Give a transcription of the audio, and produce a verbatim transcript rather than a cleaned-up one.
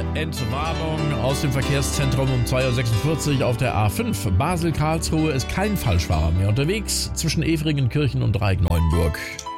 Entwarnung aus dem Verkehrszentrum um zwei Uhr sechsundvierzig auf der A fünf. Basel-Karlsruhe ist kein Falschfahrer mehr unterwegs zwischen Efringenkirchen und Dreieck-Neuenburg.